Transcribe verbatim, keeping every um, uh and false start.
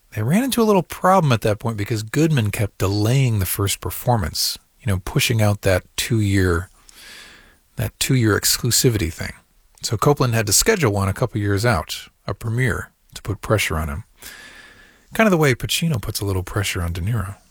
they ran into a little problem at that point because Goodman kept delaying the first performance, you know, pushing out that two-year that two-year exclusivity thing. So Coppola had to schedule one a couple years out, a premiere, to put pressure on him. Kind of the way Pacino puts a little pressure on De Niro.